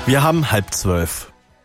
Wir haben 11:30.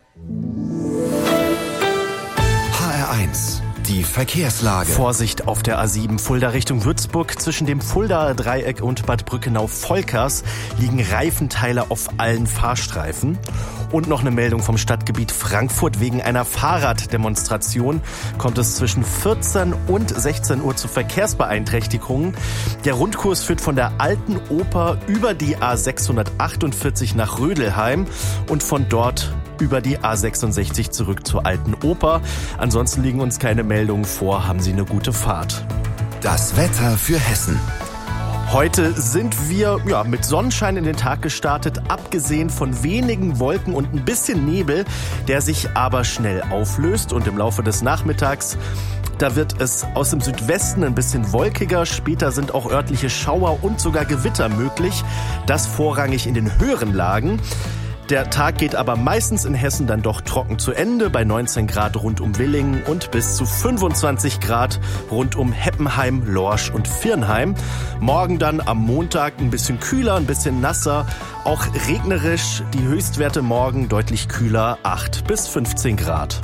HR1, die Verkehrslage. Vorsicht auf der A7 Fulda Richtung Würzburg. Zwischen dem Fuldaer Dreieck und Bad Brückenau-Volkers liegen Reifenteile auf allen Fahrstreifen. Und noch eine Meldung vom Stadtgebiet Frankfurt. Wegen einer Fahrraddemonstration kommt es zwischen 14 und 16 Uhr zu Verkehrsbeeinträchtigungen. Der Rundkurs führt von der Alten Oper über die A648 nach Rödelheim und von dort über die A66 zurück zur Alten Oper. Ansonsten liegen uns keine Meldungen vor. Haben Sie eine gute Fahrt. Das Wetter für Hessen. Heute sind wir mit Sonnenschein in den Tag gestartet, abgesehen von wenigen Wolken und ein bisschen Nebel, der sich aber schnell auflöst. Und im Laufe des Nachmittags, da wird es aus dem Südwesten ein bisschen wolkiger. Später sind auch örtliche Schauer und sogar Gewitter möglich. Das vorrangig in den höheren Lagen. Der Tag geht aber meistens in Hessen dann doch trocken zu Ende, bei 19 Grad rund um Willingen und bis zu 25 Grad rund um Heppenheim, Lorsch und Viernheim. Morgen dann am Montag ein bisschen kühler, ein bisschen nasser, auch regnerisch. Die Höchstwerte morgen deutlich kühler, 8 bis 15 Grad.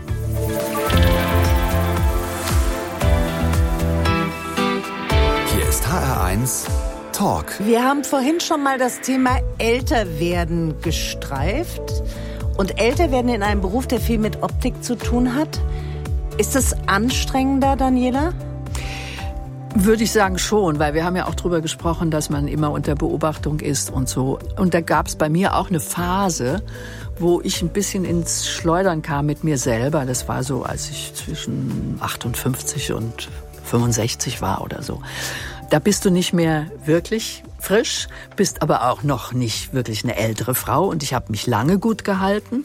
Hier ist HR1 Talk. Wir haben vorhin schon mal das Thema Älterwerden gestreift. Und Älterwerden in einem Beruf, der viel mit Optik zu tun hat. Ist es anstrengender, Daniela? Würde ich sagen schon, weil wir haben ja auch drüber gesprochen, dass man immer unter Beobachtung ist und so. Und da gab es bei mir auch eine Phase, wo ich ein bisschen ins Schleudern kam mit mir selber. Das war so, als ich zwischen 58 und 65 war oder so. Da bist du nicht mehr wirklich frisch, bist aber auch noch nicht wirklich eine ältere Frau. Und ich habe mich lange gut gehalten.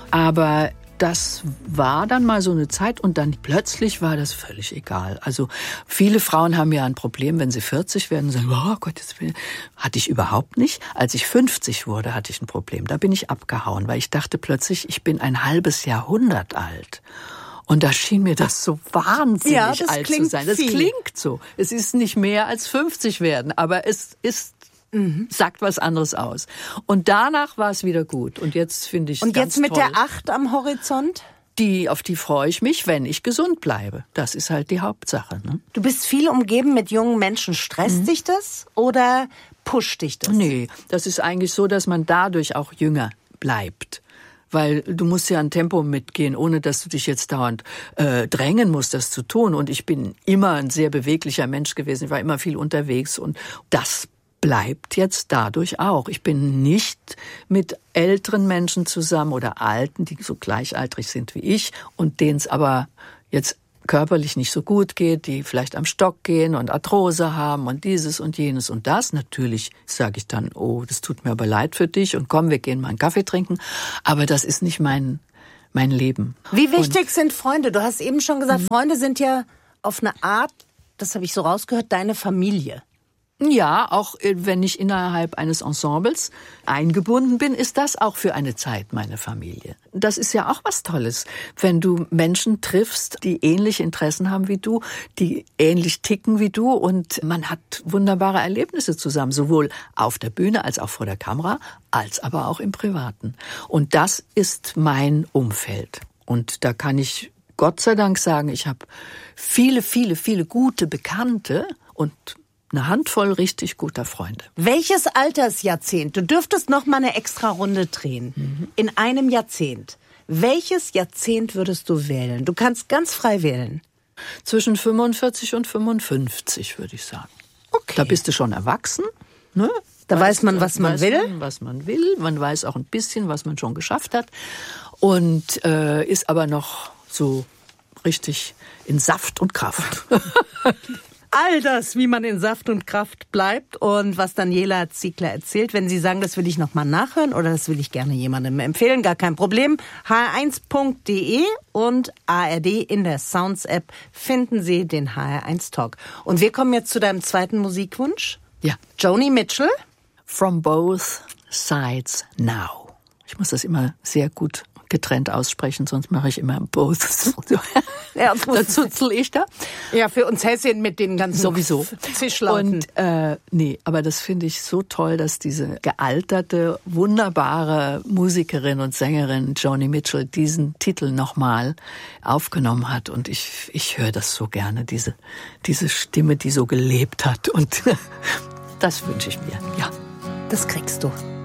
Aber das war dann mal so eine Zeit und dann plötzlich war das völlig egal. Also viele Frauen haben ja ein Problem, wenn sie 40 werden und sagen, oh Gott, das hatte ich überhaupt nicht. Als ich 50 wurde, hatte ich ein Problem. Da bin ich abgehauen, weil ich dachte plötzlich, ich bin ein halbes Jahrhundert alt. Und da schien mir das so wahnsinnig alt zu sein. Das klingt so. Es ist nicht mehr als 50 werden, aber es ist sagt was anderes aus. Und danach war es wieder gut. Und jetzt finde ich es ganz toll. Und jetzt mit der 8 am Horizont? Auf die freue ich mich, wenn ich gesund bleibe. Das ist halt die Hauptsache. Ne? Du bist viel umgeben mit jungen Menschen. Stresst dich das oder pusht dich das? Nee, das ist eigentlich so, dass man dadurch auch jünger bleibt. Weil du musst ja ein Tempo mitgehen, ohne dass du dich jetzt dauernd drängen musst, das zu tun. Und ich bin immer ein sehr beweglicher Mensch gewesen. Ich war immer viel unterwegs und das bleibt jetzt dadurch auch. Ich bin nicht mit älteren Menschen zusammen oder Alten, die so gleichaltrig sind wie ich und denen es aber jetzt körperlich nicht so gut geht, die vielleicht am Stock gehen und Arthrose haben und dieses und jenes und das. Natürlich sage ich dann, oh, das tut mir aber leid für dich und komm, wir gehen mal einen Kaffee trinken. Aber das ist nicht mein Leben. Wie wichtig sind Freunde? Du hast eben schon gesagt, Freunde sind ja auf eine Art, das habe ich so rausgehört, deine Familie. Ja, auch wenn ich innerhalb eines Ensembles eingebunden bin, ist das auch für eine Zeit meine Familie. Das ist ja auch was Tolles, wenn du Menschen triffst, die ähnliche Interessen haben wie du, die ähnlich ticken wie du und man hat wunderbare Erlebnisse zusammen, sowohl auf der Bühne als auch vor der Kamera, als aber auch im Privaten. Und das ist mein Umfeld. Und da kann ich Gott sei Dank sagen, ich habe viele, viele, viele gute Bekannte und eine Handvoll richtig guter Freunde. Welches Altersjahrzehnt? Du dürftest noch mal eine extra Runde drehen. In einem Jahrzehnt. Welches Jahrzehnt würdest du wählen? Du kannst ganz frei wählen. Zwischen 45 und 55, würde ich sagen. Okay. Da bist du schon erwachsen, ne? Da weiß man, was man will. Was man will. Man weiß auch ein bisschen, was man schon geschafft hat. Und ist aber noch so richtig in Saft und Kraft. All das, wie man in Saft und Kraft bleibt und was Daniela Ziegler erzählt. Wenn Sie sagen, das will ich nochmal nachhören oder das will ich gerne jemandem empfehlen, gar kein Problem. hr1.de und ARD in der Sounds-App finden Sie den HR1 Talk. Und wir kommen jetzt zu deinem zweiten Musikwunsch. Ja. Joni Mitchell. From Both Sides Now. Ich muss das immer sehr gut getrennt aussprechen, sonst mache ich immer both. Ja, da zuzel ich da. Ja, für uns Hessin mit den ganzen sowieso Zischlauten. Und nee, aber das finde ich so toll, dass diese gealterte, wunderbare Musikerin und Sängerin Joni Mitchell diesen Titel nochmal aufgenommen hat. Und ich höre das so gerne, diese Stimme, die so gelebt hat. Und das wünsche ich mir, ja. Das kriegst du.